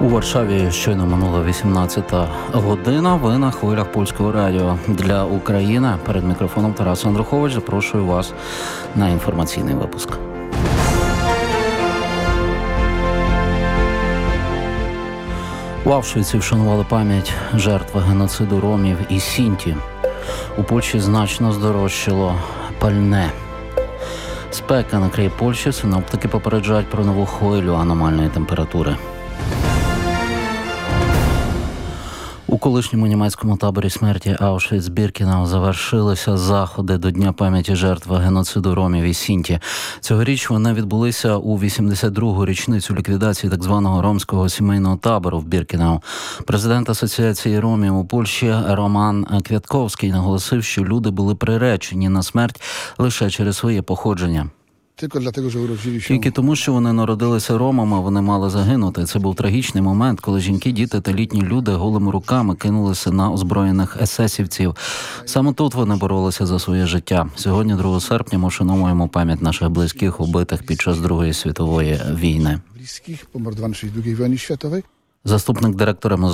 У Варшаві щойно минула 18-та година. Ви на хвилях Польського радіо для України. Перед мікрофоном Тарас Андрухович. Запрошую вас на інформаційний випуск. В Авшвіці вшанували пам'ять жертв геноциду ромів і сінті. У Польщі значно здорожчало пальне. Спека накриє Польщу, синоптики попереджають про нову хвилю аномальної температури. У колишньому німецькому таборі смерті Аушвіц-Біркенау завершилися заходи до Дня пам'яті жертв геноциду ромів і сінті. Цьогоріч вони відбулися у 82-гу річницю ліквідації так званого ромського сімейного табору в Біркенау. Президент Асоціації ромів у Польщі Роман Квятковський наголосив, що люди були приречені на смерть лише через своє походження. Тільки тому, що вони народилися ромами, вони мали загинути. Це був трагічний момент, коли жінки, діти та літні люди голими руками кинулися на озброєних есесівців. Саме тут вони боролися за своє життя. Сьогодні, 2 серпня, ми вшановуємо пам'ять наших близьких, убитих під час Другої світової війни. Заступник директора